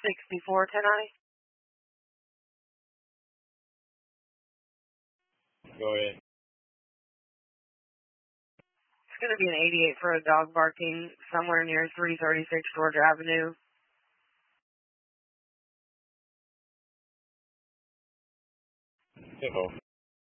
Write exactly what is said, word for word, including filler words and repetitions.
sixty-four ten I. Go ahead. It's going to be an eighty-eight for a dog barking somewhere near three thirty-six Georgia Avenue. Hello.